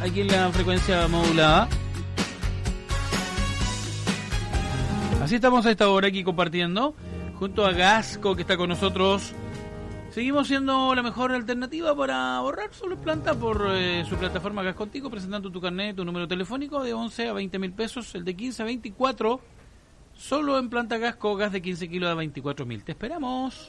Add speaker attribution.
Speaker 1: aquí en la frecuencia modulada. Así estamos a esta hora aquí compartiendo junto a Gasco, que está con nosotros. Seguimos siendo la mejor alternativa para ahorrar solo en planta por su plataforma Gas Contigo, presentando tu carnet, tu número telefónico de 11 a 20 mil pesos, el de 15 a 24, solo en planta Gasco, gas de 15 kilos a 24 mil. Te esperamos.